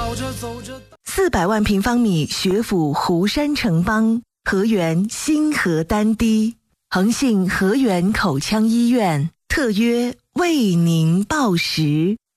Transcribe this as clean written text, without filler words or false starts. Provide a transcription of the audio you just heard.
400万平方米学府湖山城邦，河源新河丹堤，恒信河源口腔医院特约为您报时。